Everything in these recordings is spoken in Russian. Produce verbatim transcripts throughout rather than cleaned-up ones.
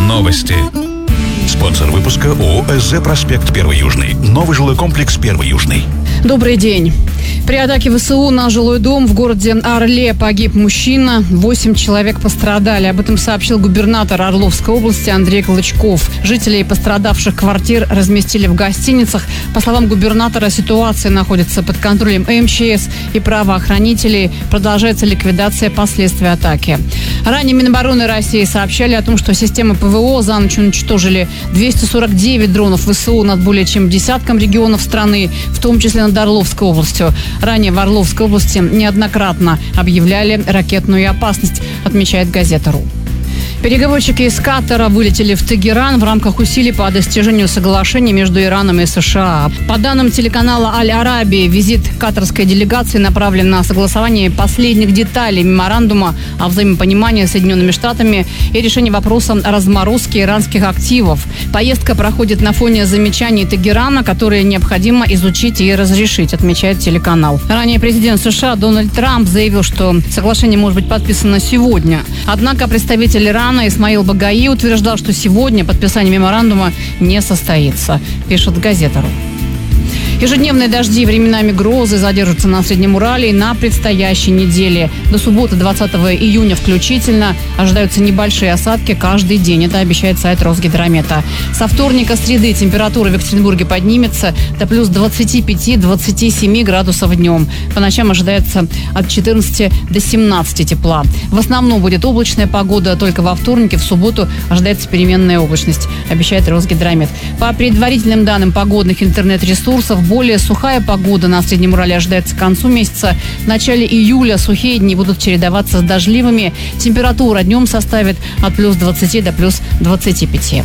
Новости. Спонсор выпуска ООО «СЗ Проспект Первый Южный». Новый жилой комплекс Первый Южный. Добрый день. При атаке ВСУ на жилой дом в городе Орле погиб мужчина. Восемь человек пострадали. Об этом сообщил губернатор Орловской области Андрей Клычков. Жителей пострадавших квартир разместили в гостиницах. По словам губернатора, ситуация находится под контролем МЧС и правоохранителей. Продолжается ликвидация последствий атаки. Ранее Минобороны России сообщали о том, что системы ПВО за ночь уничтожили двести сорок девять дронов ВСУ над более чем десятком регионов страны, в том числе над Орловской областью. Ранее в Орловской области неоднократно объявляли ракетную опасность, отмечает газета РУ. Переговорщики из Катара вылетели в Тегеран в рамках усилий по достижению соглашения между Ираном и США. По данным телеканала «Аль-Арабия», визит катарской делегации направлен на согласование последних деталей меморандума о взаимопонимании с Соединенными Штатами и решение вопроса разморозки иранских активов. Поездка проходит на фоне замечаний Тегерана, которые необходимо изучить и разрешить, отмечает телеканал. Ранее президент США Дональд Трамп заявил, что соглашение может быть подписано сегодня. Однако представитель Ирана Исмаил Багаи утверждал, что сегодня подписание меморандума не состоится, пишет газета РУ. Ежедневные дожди, временами грозы задержатся на Среднем Урале и на предстоящей неделе. До субботы, двадцатого июня включительно, ожидаются небольшие осадки каждый день. Это обещает сайт Росгидромета. Со вторника, среды температура в Екатеринбурге поднимется до плюс двадцати пяти — двадцати семи градусов днем. По ночам ожидается от четырнадцати до семнадцати тепла. В основном будет облачная погода, только во вторник и в субботу ожидается переменная облачность, обещает Росгидромет. По предварительным данным погодных интернет-ресурсов, более сухая погода на Среднем Урале ожидается к концу месяца. В начале июля сухие дни будут чередоваться с дождливыми. Температура днем составит от плюс двадцати до плюс двадцати пяти.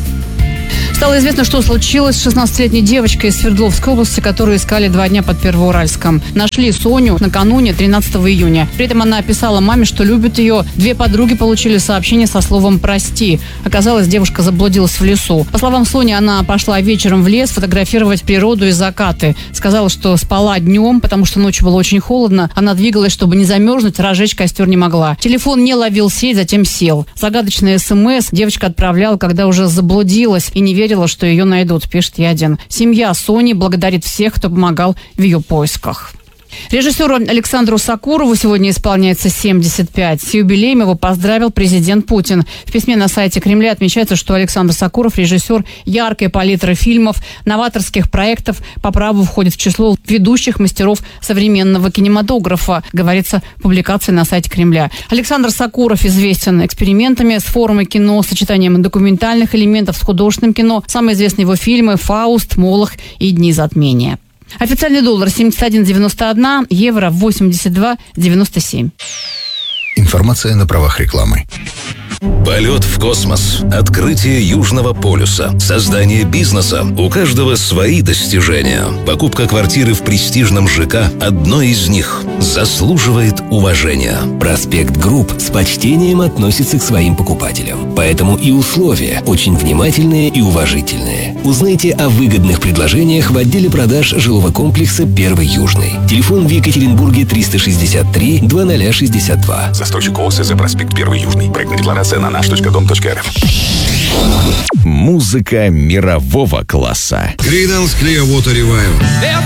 Стало известно, что случилось с шестнадцатилетней девочкой из Свердловской области, которую искали два дня под Первоуральском. Нашли Соню накануне, тринадцатого июня. При этом она описала маме, что любит ее. Две подруги получили сообщение со словом «прости». Оказалось, девушка заблудилась в лесу. По словам Сони, она пошла вечером в лес фотографировать природу и закаты. Сказала, что спала днем, потому что ночью было очень холодно. Она двигалась, чтобы не замерзнуть, разжечь костер не могла. Телефон не ловил сеть, затем сел. Загадочное СМС девочка отправляла, когда уже заблудилась и не верила, что ее найдут, пишет Ядин. Семья Сони благодарит всех, кто помогал в ее поисках. Режиссеру Александру Сокурову сегодня исполняется семьдесят пять. С юбилеем его поздравил президент Путин. В письме на сайте Кремля отмечается, что Александр Сокуров – режиссер яркой палитры фильмов, новаторских проектов, по праву входит в число ведущих мастеров современного кинематографа, говорится в публикации на сайте Кремля. Александр Сокуров известен экспериментами с формой кино, сочетанием документальных элементов с художественным кино. Самые известные его фильмы «Фауст», «Молох» и «Дни затмения». Официальный доллар семьдесят один девяносто один, евро восемьдесят два девяносто семь. Информация на правах рекламы. Полет в космос, открытие Южного полюса, создание бизнеса. У каждого свои достижения. Покупка квартиры в престижном ЖК – одно из них. Заслуживает уважения. Проспект Групп с почтением относится к своим покупателям. Поэтому и условия очень внимательные и уважительные. Узнайте о выгодных предложениях в отделе продаж жилого комплекса «Первый Южный». Телефон в Екатеринбурге триста шестьдесят три двадцать шестьдесят два. Застройщик ООО «СЗ Проспект Первый Южный». Проектная декларация на наш точка дом точка эр эф. Музыка мирового класса. Creedence Clearwater Revival.